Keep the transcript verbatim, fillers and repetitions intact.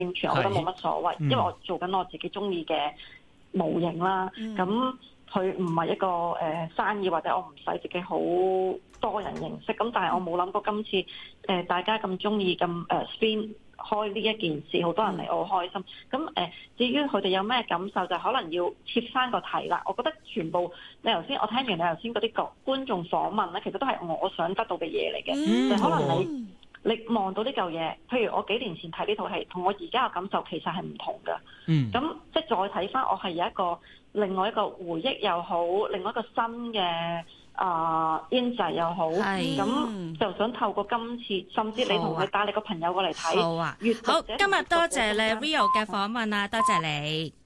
宣傳，我覺得冇乜所謂， 嗯、 因為我做緊我自己中意嘅模型啦。咁佢唔係一個誒、呃、生意，或者我唔使自己好多人認識。咁但係我冇諗過今次誒、呃、大家咁中意咁誒 spin 開呢一件事，好多人嚟，我好開心。咁誒、呃，至於佢哋有咩感受，就可能要切翻個題啦。我覺得全部你頭先，我聽完你頭先嗰啲個觀眾訪問咧，其實都係我想得到嘅嘢嚟嘅。 嗯、 就可能你你望到呢嚿嘢，譬如我幾年前睇呢套戲，同我而家嘅感受其實係唔同㗎。 嗯， 咁即係再睇翻，我係有一個另外一個回憶又好，另外一個新嘅。啊 insight 又好，咁就想透過今次，甚至你同佢帶你個朋友過嚟睇， 好啊，好，今日多謝你 Rio 嘅訪問啊，多謝你。